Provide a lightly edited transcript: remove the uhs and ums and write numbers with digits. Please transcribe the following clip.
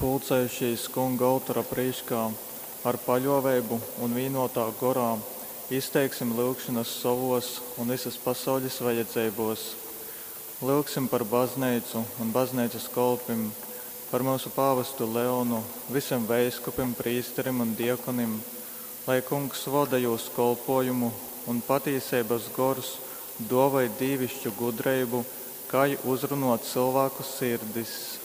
pulcējušies kunga altāra priekšā ar paļāvību un vienotā gorā, izteiksim lūgšanas savos un visas pasaules vajadzībos. Lūgsim par baznīcu un baznīcas kalpim, par mūsu pāvestu Leonu, visiem veiskupim, prīsterim un diekonim, lai kungs vada jūs kalpojumu un patiesības gors dovai dīvišķu gudrību, kā uzrunot cilvēku sirdis.